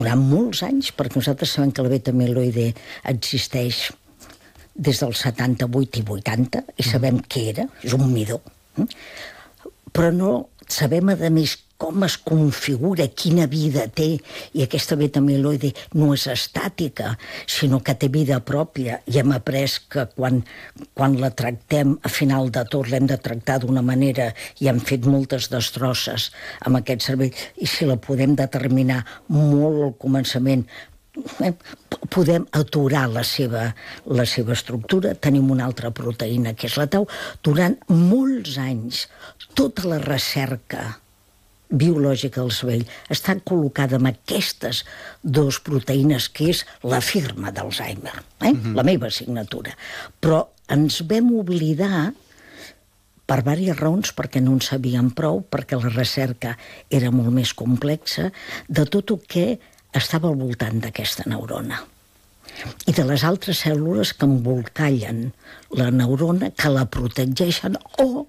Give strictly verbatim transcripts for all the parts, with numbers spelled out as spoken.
durant molts anys, perquè nosaltres sabem que la beta-amiloide existeix des dels setanta-vuit i vuitanta, i sabem què era, és un midó. Però no sabem, a més, com es configura, quina vida té, i aquesta beta-amiloide no és estàtica, sinó que té vida pròpia, i hem après que quan, quan la tractem, a final de tot l'hem de tractar d'una manera, i hem fet moltes destrosses amb aquest cervell, i si la podem determinar molt al començament, podem aturar la seva, la seva estructura. Tenim una altra proteïna, que és la tau. Durant molts anys, tota la recerca biològica del cervell està col·locada amb aquestes dues proteïnes, que és la firma d'Alzheimer, eh? Uh-huh. La meva signatura. Però ens vam oblidar, per diverses raons, perquè no en sabíem prou, perquè la recerca era molt més complexa, de tot el que estava al voltant d'aquesta neurona i de les altres cèl·lules que embolcallen la neurona, que la protegeixen, o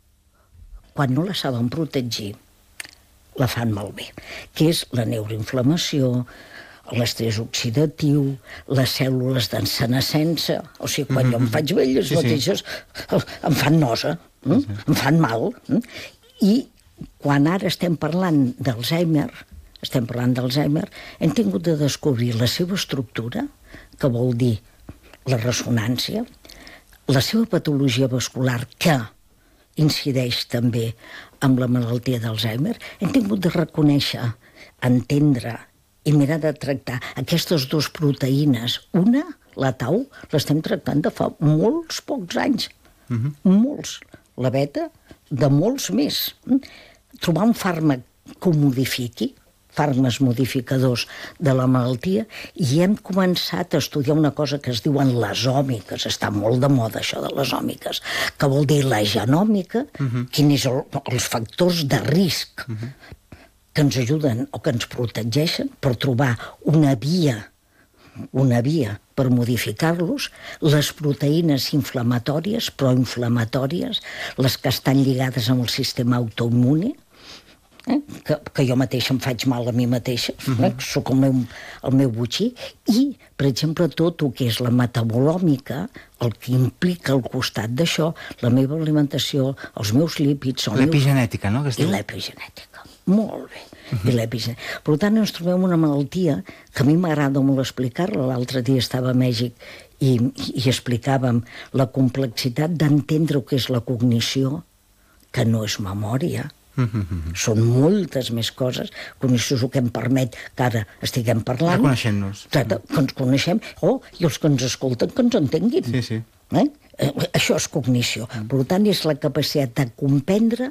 quan no la saben protegir la fan malbé, que és la neuroinflamació, l'estrès oxidatiu, les cèl·lules d'ensenescença. O sigui, quan mm-hmm. jo em faig vell, les sí, mateixes sí. em fan nosa, mm? sí. em fan mal. Mm? I quan ara estem parlant d'Alzheimer, estem parlant d'Alzheimer, hem tingut de descobrir la seva estructura, que vol dir la ressonància, la seva patologia vascular, que incideix també amb la malaltia d'Alzheimer. Hem tingut de reconèixer, entendre i mirar de tractar aquestes dues proteïnes. Una, la tau, l'estem tractant de fa molts pocs anys. Mm-hmm. Molts. La beta, de molts més. Trobar un fàrmac que ho modifiqui, fàrmacs modificadors de la malaltia, i hem començat a estudiar una cosa que es diuen les òmiques. Està molt de moda, això de les òmiques, que vol dir la genòmica, uh-huh. quins són els factors de risc uh-huh. que ens ajuden o que ens protegeixen per trobar una via, una via per modificar-los, les proteïnes inflamatòries, proinflamatòries, les que estan lligades amb el sistema autoimmune, Eh? Que, que jo mateixa em faig mal a mi mateixa, uh-huh. eh? Soc el meu, el meu botxí, i, per exemple, tot el que és la metabolòmica, el que implica al costat d'això, la meva alimentació, els meus lípids... L'epigenètica, no? I l'epigenètica. Molt bé. Uh-huh. I l'epigenètica. Per tant, ens trobem una malaltia que a mi m'agrada molt explicar-la. L'altre dia estava a Mèxic i, i explicàvem la complexitat d'entendre el que és la cognició, que no és memòria. Mm-hmm. Són moltes més coses. Cognició és el que em permet que ara estiguem parlant. Reconeixent-nos. Que ens coneixem, oh, i els que ens escolten que ens entenguin. Sí, sí. Eh? Això és cognició. Mm. Per tant, és la capacitat de comprendre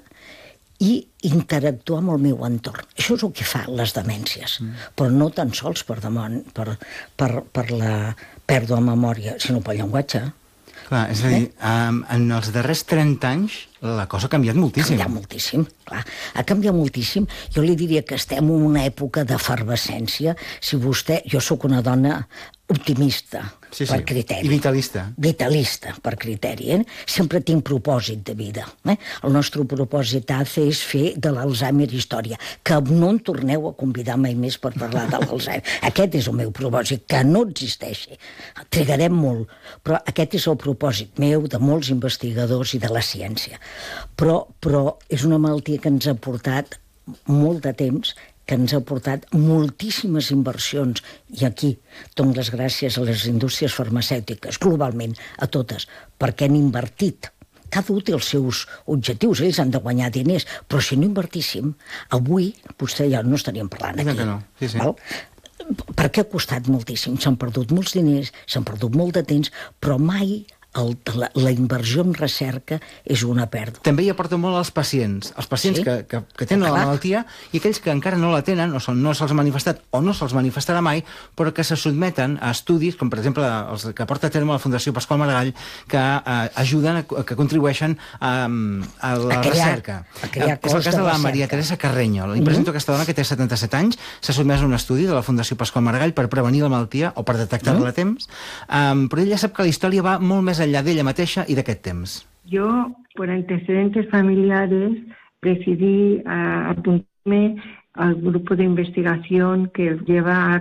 i interactuar amb el meu entorn. Això és el que fa les demències. Mm. Però no tan sols per, demon, per, per, per la pèrdua de memòria, sinó pel llenguatge. Clar, és a dir, eh? en els darrers trenta anys la cosa ha canviat moltíssim. Ha canviat moltíssim, clar. Ha canviat moltíssim. Jo li diria que estem en una època d'efervescència. Si vostè... Jo sóc una dona optimista, sí, per sí. criteri. I vitalista. Vitalista, per criteri. Eh? Sempre tinc propòsit de vida. Eh? El nostre propòsit A C és fer de l'Alzheimer història. Que no en torneu a convidar mai més per parlar de l'Alzheimer. Aquest és el meu propòsit, que no existeixi. Trigarem molt, però aquest és el propòsit meu, de molts investigadors i de la ciència. Però, però és una malaltia que ens ha portat molt de temps, que ens ha portat moltíssimes inversions, i aquí dono les gràcies a les indústries farmacèutiques, globalment, a totes, perquè han invertit. Cada un té els seus objectius, ells han de guanyar diners, però si no invertíssim, avui vostè ja no estaríem parlant aquí. Que no. Sí, sí. Val? Perquè ha costat moltíssim, s'han perdut molts diners, s'han perdut molt de temps, però mai el, la, la inversió en recerca és una pèrdua. També hi aporta molt als pacients, els pacients sí? que, que, que tenen la malaltia, i aquells que encara no la tenen, o no se'ls ha manifestat o no se'ls manifestarà mai, però que se sotmeten a estudis, com per exemple els que porta a terme la Fundació Pasqual Maragall, que eh, ajuden, a, que contribueixen a, a la a crear, recerca. A crear és el cas de la Maria Teresa Carreño. Li presento mm-hmm. aquesta dona que té setanta-set anys, s'ha sotmès a un estudi de la Fundació Pasqual Maragall per prevenir la malaltia o per detectar-la mm-hmm. a temps, um, però ella sap que la història va molt més enllà d'ella mateixa y de aquest temps. Yo, por antecedentes familiares, decidí uh, apuntarme al grupo de investigación que lleva a